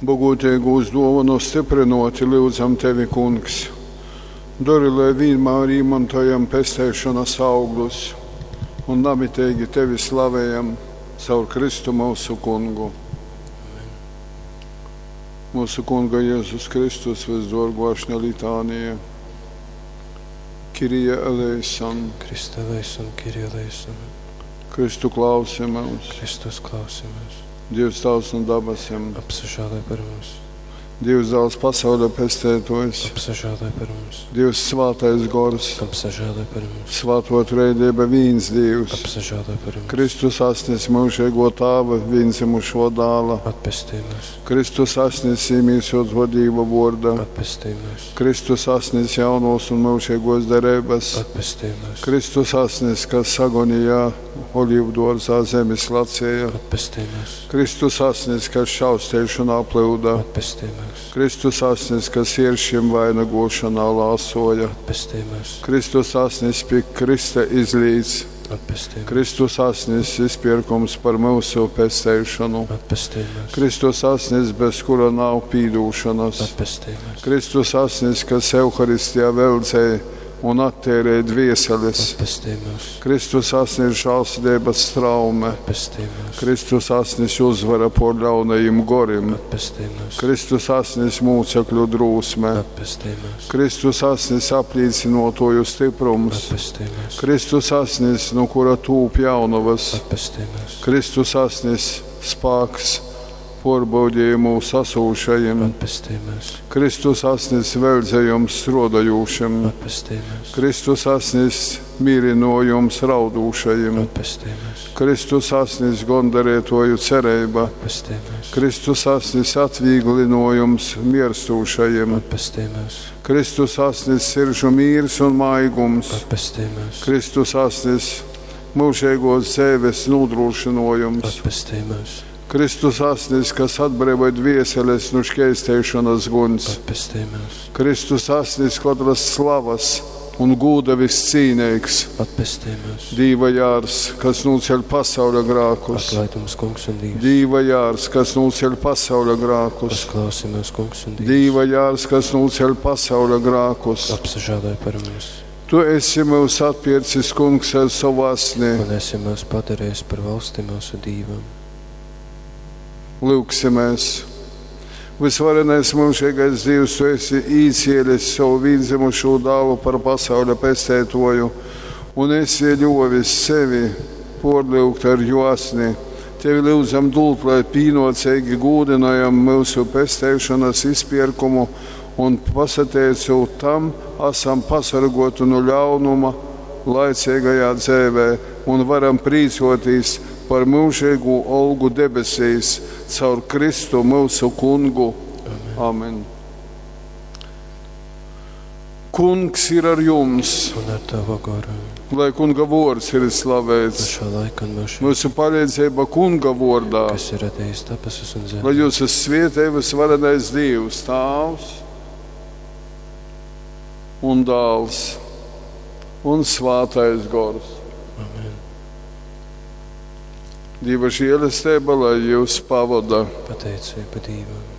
Bagūtīgūs dāvanu stiprinoti lūdzam tevi, kungs. Dori, lai vienmēr izmantojam pestēšanas augļus un namitīgi tevi slavējam caur Kristu mūsu kungu. Mūsu kunga Jēzus Kristus visdārgākā litānija. Kyrie eleison. Krista eleison, Kyrie eleison. Kristu klausimies. Kristus klausimies. Dievs tavs un dabasiem. Apsažālē par mums. Dievs dēls pasaules pestētojs. Apsažālē par mums. Dievs svētais gors. Apsažālē par mums. Svēto trejība viens Dievs. Apsažālē par mums. Kristus asnis mūžīgo Tēva, vienzimušo dēla. Atpestīmies. Kristus asnis īmīsot vadību vārdā. Atpestīmies. Kristus asnis jaunos un mūžīgos derības. Atpestīmies. Kristus asnis, kas sagonījā olīvdārzā zemes lacēja. Atpestīmies. Kristus asnis, kas šaustēšanā plūda. Atpestīmies. Kristus asnis, kas ieršiem vainagošanā lāsoja. Atpestīmies. Kristus asnis pie Krista izlīdz. Atpestīmies. Kristus asnis izpirkums par mūsu pestēšanu. Atpestīmies. Kristus asnis, bez kura nav pīdūšanas. Atpestīmies. Kristus asnis, kas Euharistijā veldzēja un attērēja dvieseles. Atpestīmies. Kristus asnis žēlsirdības traume. Atpestīmies. Kristus asnis uzvara por ļaunajiem gorim. Atpestīmies. Kristus asnis mūcekļu drūsme. Atpestīmies. Kristus asnis apliecinotoju stiprums. Atpestīmies. Kristus asnis, no kura tūp jaunavas. Atpestīmies. Kristus asnis spēks porbaudījumu sasūšajiem. Atpestīmies. Kristus asnis veldzējums rodajūšiem. Atpestīmies. Kristus asnis mīrinojums raudūšajiem. Atpestīmies. Kristus asnis gondarētoju cerība. Atpestīmies. Kristus asnis atvīglinojums mierstūšajiem. Atpestīmies. Kristus asnis siržu mīrs un maigums. Atpestīmies. Kristus asnis mūžīgos dzīves nodrošinājums. Atpestīmies. Kristus asnis, kas atbrīvoja dvieseles no šķēstēšanas guns. Atpestīmies. Kristus asnis, katras slavas un gūda viscīnīgs. Atpestīmies. Dīva jārs, kas nūceļ pasaules grākus. Atlaid mums, kungs un Dievs. Dīva jārs, kas nūceļ pasaules grākus. Uzklausimies, kungs un Dievs. Dīva jārs, kas nūceļ pasaules grākus. Apsažālē par mums. Tu esi mūs atpircis, kungs, ar savu asni. Un esi mūs padarījis par valsti mūsu dīvam. Lūksimies. Visvarenais mūžīgais Dievs, tu esi īcielis savu vienzimušo dēlu par pasaules pestētoju, un esi ļovis sevi porlūgt ar josni. Tevi lūdzam dūt, lai pīnocīgi gūdinājam mūsu pestēšanas izpirkumu un pasateicu tam esam pasargotu no ļaunuma laicīgajā dzīvē un varam prīcoties par mūžīgu algu debesīs caur Kristu mūsu kungu. Amen. Kungs ir ar jums, Un ar tavu garu. lai kunga vārds ir slavēts. Šā laika un mūžā, Mūsu palīdzība kunga vārdā, kas ir radījis debesis un lai zemi. jūs esat svētīts varenais Dievs, Tēvs un Dēls un Svētais Gors. Amen. Dieva žēlastība, lai jūs pavada. Pateicība Dievam.